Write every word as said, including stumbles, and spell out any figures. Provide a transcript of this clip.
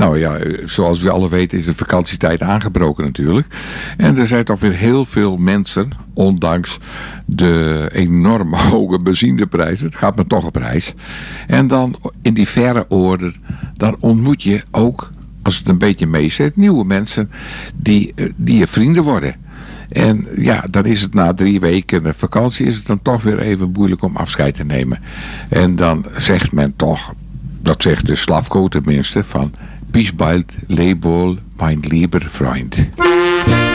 Nou ja, zoals we alle weten is de vakantietijd aangebroken natuurlijk. En er zijn toch weer heel veel mensen, ondanks de enorm hoge benzineprijzen, het gaat me toch op reis. En dan in die verre oorden, dan ontmoet je ook, als het een beetje meezet, nieuwe mensen die, die je vrienden worden. En ja, dan is het na drie weken vakantie is het dan toch weer even moeilijk om afscheid te nemen. En dan zegt men toch, dat zegt de Slavko tenminste, van bis bald, lebe wohl, mein lieber Freund.